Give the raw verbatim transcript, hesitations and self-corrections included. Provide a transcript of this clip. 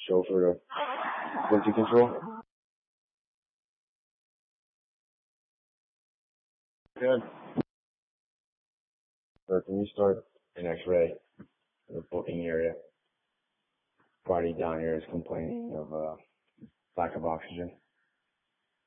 chauffeur to quality control. Good. But when you start an X-ray in the booking area, party down here is complaining of uh, lack of oxygen.